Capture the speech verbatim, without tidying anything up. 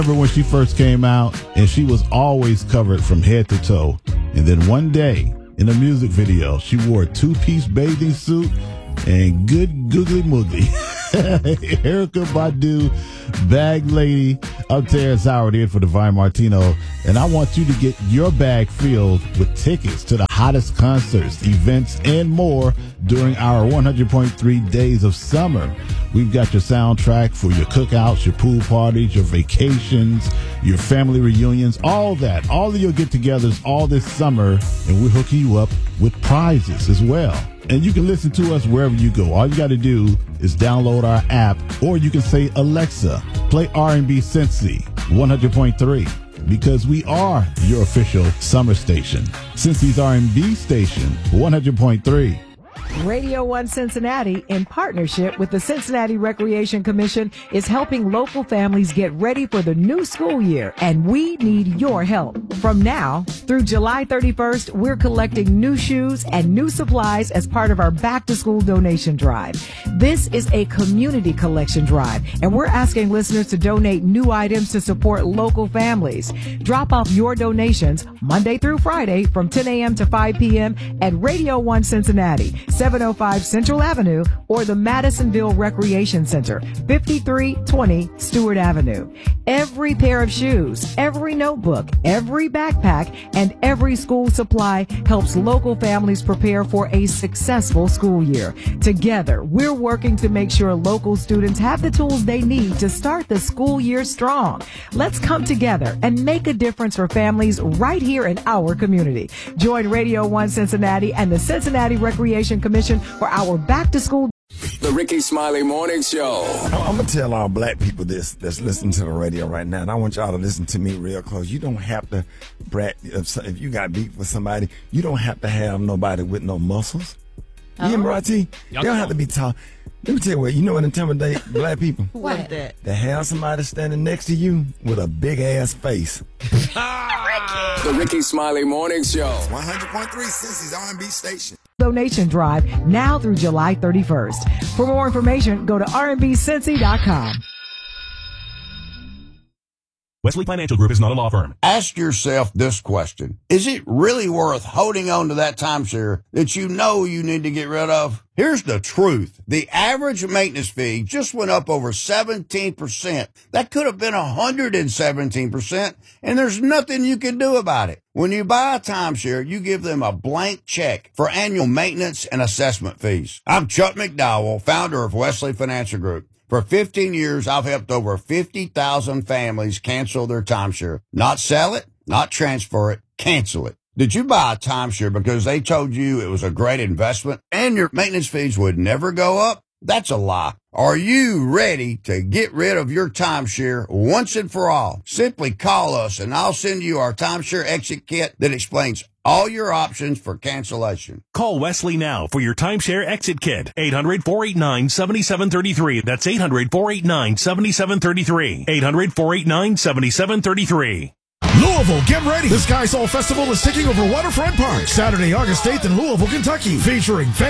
remember when she first came out, and she was always covered from head to toe. And then one day, in a music video, she wore a two-piece bathing suit and good googly moogly. Erykah Badu, bag lady, up there is Howard in for Divine Martino. And I want you to get your bag filled with tickets to the hottest concerts, events, and more during our one hundred point three days of summer. We've got your soundtrack for your cookouts, your pool parties, your vacations, your family reunions, all that. All of your get-togethers all this summer, and we're hooking you up with prizes as well. And you can listen to us wherever you go. All you got to do is download our app, or you can say, Alexa, play R and B Cincy one hundred point three, because we are your official summer station. Cincy's R and B station, one hundred point three. Radio One Cincinnati, in partnership with the Cincinnati Recreation Commission, is helping local families get ready for the new school year, and we need your help. From now through July thirty-first, we're collecting new shoes and new supplies as part of our back-to-school donation drive. This is a community collection drive, and we're asking listeners to donate new items to support local families. Drop off your donations Monday through Friday from ten a.m. to five p.m. at Radio One Cincinnati, seven oh five Central Avenue, or the Madisonville Recreation Center, fifty-three twenty Stewart Avenue. Every pair of shoes, every notebook, every backpack, and every school supply helps local families prepare for a successful school year. Together, we're working to make sure local students have the tools they need to start the school year strong. Let's come together and make a difference for families right here in our community. Join Radio One Cincinnati and the Cincinnati Recreation Commission for our back-to-school. The Ricky Smiley Morning Show. I'm going to tell all black people this that's listening to the radio right now, and I want y'all to listen to me real close. You don't have to, Brad, if, if you got beef with somebody, you don't have to have nobody with no muscles. You hear me, right, T? You don't have to be tall. Let me tell you what, you know what intimidate black people? What? That? To have somebody standing next to you with a big-ass face. The Ricky Smiley Morning Show. one hundred point three Cincy's R and B station. Donation drive now through July thirty-first. For more information, go to r n b cincy dot com. Wesley Financial Group is not a law firm. Ask yourself this question. Is it really worth holding on to that timeshare that you know you need to get rid of? Here's the truth. The average maintenance fee just went up over seventeen percent. That could have been one hundred seventeen percent, and there's nothing you can do about it. When you buy a timeshare, you give them a blank check for annual maintenance and assessment fees. I'm Chuck McDowell, founder of Wesley Financial Group. For fifteen years, I've helped over fifty thousand families cancel their timeshare. Not sell it, not transfer it, cancel it. Did you buy a timeshare because they told you it was a great investment and your maintenance fees would never go up? That's a lie. Are you ready to get rid of your timeshare once and for all? Simply call us and I'll send you our timeshare exit kit that explains all your options for cancellation. Call Wesley now for your timeshare exit kit. eight hundred, four eight nine, seven seven three three. That's eight hundred, four eight nine, seven seven three three. eight hundred, four eight nine, seven seven three three. Louisville, get ready. The Sky Soul Festival is taking over Waterfront Park Saturday, August eighth in Louisville, Kentucky, featuring